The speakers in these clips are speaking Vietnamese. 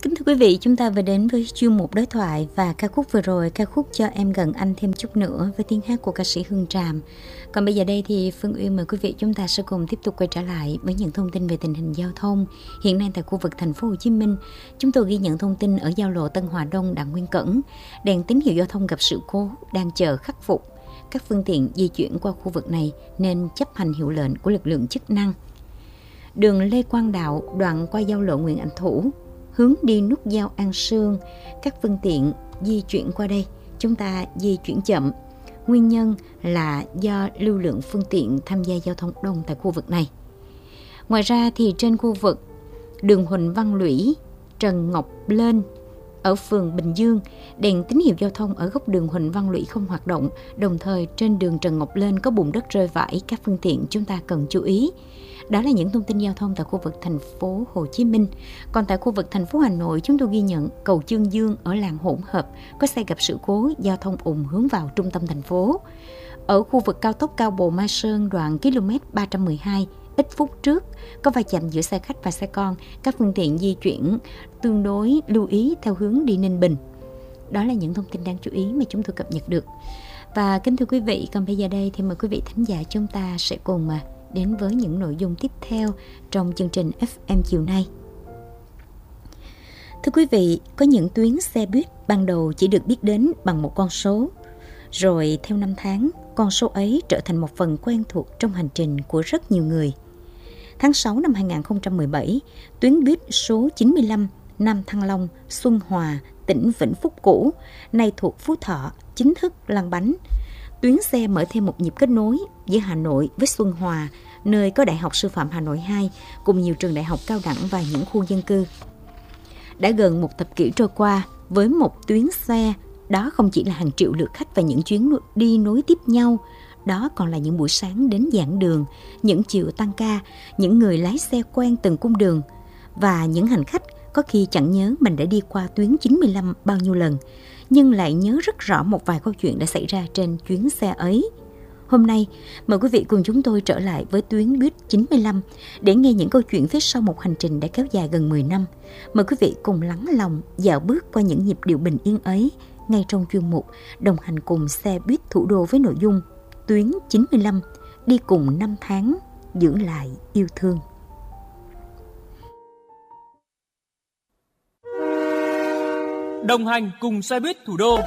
Kính thưa quý vị, chúng ta vừa đến với chuyên mục đối thoại và ca khúc vừa rồi, ca khúc Cho Em Gần Anh Thêm Chút Nữa với tiếng hát của ca sĩ Hương Tràm. Còn bây giờ đây thì Phương Uyên mời quý vị chúng ta sẽ cùng tiếp tục quay trở lại với những thông tin về tình hình giao thông. Hiện nay tại khu vực thành phố Hồ Chí Minh, chúng tôi ghi nhận thông tin ở giao lộ Tân Hòa Đông, Đặng Nguyên Cẩn, đèn tín hiệu giao thông gặp sự cố đang chờ khắc phục. Các phương tiện di chuyển qua khu vực này nên chấp hành hiệu lệnh của lực lượng chức năng. Đường Lê Quang Đạo đoạn qua giao lộ Nguyễn Ảnh Thủ, hướng đi nút giao An Sương, các phương tiện di chuyển qua đây chúng ta di chuyển chậm. Nguyên nhân là do lưu lượng phương tiện tham gia giao thông đông tại khu vực này. Ngoài ra thì trên khu vực đường Huỳnh Văn Lũy, Trần Ngọc Lên ở phường Bình Dương, đèn tín hiệu giao thông ở góc đường Huỳnh Văn Lũy không hoạt động, đồng thời trên đường Trần Ngọc Lên có bùn đất rơi vãi, các phương tiện chúng ta cần chú ý. Đó là những thông tin giao thông tại khu vực thành phố Hồ Chí Minh. Còn tại khu vực thành phố Hà Nội, chúng tôi ghi nhận cầu Chương Dương ở làng hỗn hợp có xe gặp sự cố, giao thông ùn hướng vào trung tâm thành phố. Ở khu vực cao tốc Cao Bồ Mai Sơn đoạn km 312, ít phút trước có va chạm giữa xe khách và xe con, các phương tiện di chuyển tương đối lưu ý theo hướng đi Ninh Bình. Đó là những thông tin đáng chú ý mà chúng tôi cập nhật được. Và kính thưa quý vị, còn bây giờ đây thì mời quý vị thính giả chúng ta sẽ cùng đến với những nội dung tiếp theo trong chương trình FM chiều nay. Thưa quý vị, có những tuyến xe buýt ban đầu chỉ được biết đến bằng một con số, rồi theo năm tháng, con số ấy trở thành một phần quen thuộc trong hành trình của rất nhiều người. Tháng 6 năm 2017, tuyến buýt số 95 Nam Thăng Long, Xuân Hòa, tỉnh Vĩnh Phúc cũ, nay thuộc Phú Thọ, chính thức lăn bánh. Tuyến xe mở thêm một nhịp kết nối giữa Hà Nội với Xuân Hòa, nơi có Đại học Sư phạm Hà Nội 2, cùng nhiều trường đại học cao đẳng và những khu dân cư. Đã gần một thập kỷ trôi qua, với một tuyến xe, đó không chỉ là hàng triệu lượt khách và những chuyến đi nối tiếp nhau, đó còn là những buổi sáng đến giảng đường, những chiều tăng ca, những người lái xe quen từng cung đường, và những hành khách có khi chẳng nhớ mình đã đi qua tuyến 95 bao nhiêu lần, nhưng lại nhớ rất rõ một vài câu chuyện đã xảy ra trên chuyến xe ấy. Hôm nay, mời quý vị cùng chúng tôi trở lại với tuyến buýt 95 để nghe những câu chuyện phía sau một hành trình đã kéo dài gần 10 năm. Mời quý vị cùng lắng lòng dạo bước qua những nhịp điệu bình yên ấy ngay trong chuyên mục đồng hành cùng xe buýt thủ đô với nội dung tuyến 95 đi cùng năm tháng giữ lại yêu thương. Đồng hành cùng xe buýt thủ đô.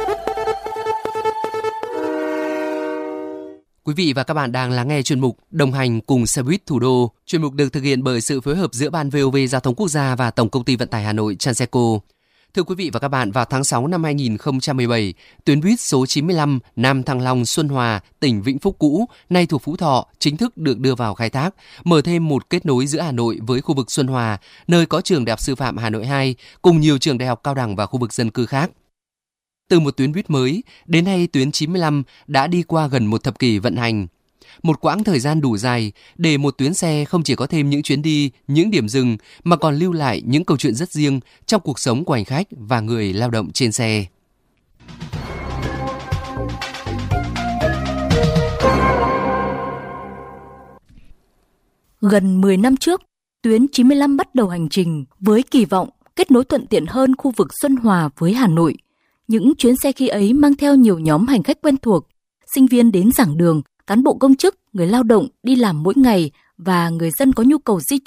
Quý vị và các bạn đang lắng nghe chuyên mục Đồng hành cùng xe buýt thủ đô. Chuyên mục được thực hiện bởi sự phối hợp giữa Ban VOV Giao thông Quốc gia và Tổng công ty Vận tải Hà Nội Transeco. Thưa quý vị và các bạn, vào tháng 6 năm 2017, tuyến buýt số 95 Nam Thăng Long Xuân Hòa, tỉnh Vĩnh Phúc cũ, nay thuộc Phú Thọ, chính thức được đưa vào khai thác, mở thêm một kết nối giữa Hà Nội với khu vực Xuân Hòa, nơi có trường Đại học Sư phạm Hà Nội 2, cùng nhiều trường đại học cao đẳng và khu vực dân cư khác. Từ một tuyến buýt mới, đến nay tuyến 95 đã đi qua gần một thập kỷ vận hành. Một quãng thời gian đủ dài để một tuyến xe không chỉ có thêm những chuyến đi, những điểm dừng, mà còn lưu lại những câu chuyện rất riêng trong cuộc sống của hành khách và người lao động trên xe. Gần 10 năm trước, tuyến 95 bắt đầu hành trình với kỳ vọng kết nối thuận tiện hơn khu vực Xuân Hòa với Hà Nội. Những chuyến xe khi ấy mang theo nhiều nhóm hành khách quen thuộc, sinh viên đến giảng đường, cán bộ công chức, người lao động đi làm mỗi ngày và người dân có nhu cầu di